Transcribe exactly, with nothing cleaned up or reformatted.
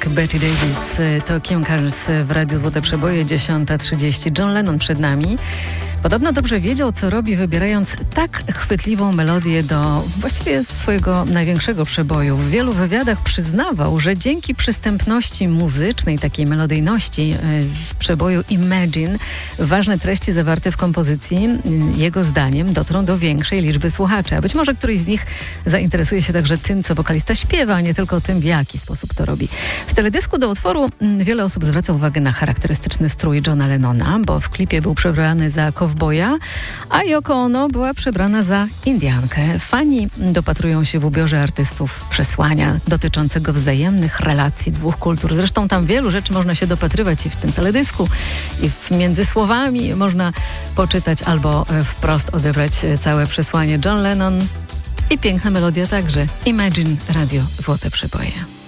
Betty Davis, to Kim Carnes w Radiu Złote Przeboje, dziesiąta trzydzieści. John Lennon przed nami. Podobno dobrze wiedział, co robi, wybierając tak chwytliwą melodię do właściwie swojego największego przeboju. W wielu wywiadach przyznawał, że dzięki przystępności muzycznej, takiej melodyjności w przeboju Imagine, ważne treści zawarte w kompozycji, jego zdaniem, dotrą do większej liczby słuchaczy. A być może któryś z nich zainteresuje się także tym, co wokalista śpiewa, a nie tylko tym, w jaki sposób to robi. W teledysku do utworu wiele osób zwraca uwagę na charakterystyczny strój Johna Lennona, bo w klipie był przebrany za kowboja, a Yoko Ono była przebrana za Indiankę. Fani dopatrują się w ubiorze artystów przesłania dotyczącego wzajemnych relacji dwóch kultur. Zresztą tam wielu rzeczy można się dopatrywać i w tym teledysku, i w między słowami można poczytać albo wprost odebrać całe przesłanie. John Lennon i piękna melodia także. Imagine, Radio Złote Przeboje.